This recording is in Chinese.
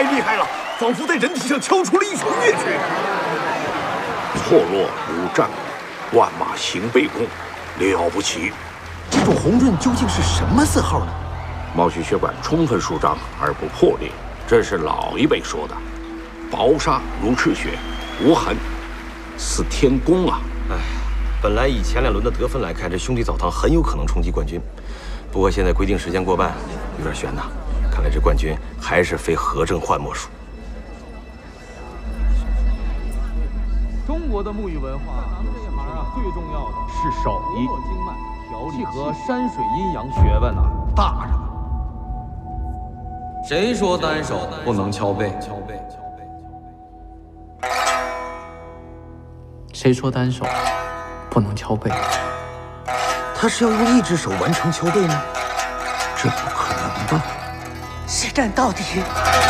太厉害了，仿佛在人体上敲出了一首乐曲。 错落如战鼓，万马行背弓，了不起。 这种红润究竟是什么字号呢？ 毛细血管充分舒张而不破裂，这是老一辈说的。薄纱如赤血，无痕，似天宫啊！ 哎，本来以前2轮的得分来看，这兄弟澡堂很有可能冲击冠军。不过现在规定时间过半，有点悬呐。看来这冠军还是非何正焕莫属。 中国的沐浴文化，咱们这一行啊，最重要的是手艺，经脉调理和山水阴阳学问呐，大着呢。 谁说单手不能敲背？ 谁说单手不能敲背？ 他是要用一只手完成敲背吗？ 这不可能吧？ 实战到底。